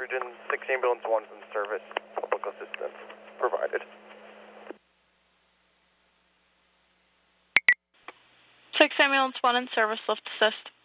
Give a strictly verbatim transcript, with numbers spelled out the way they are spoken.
Region, six ambulance one in service, public assistance provided. six ambulance one in service, lift assist.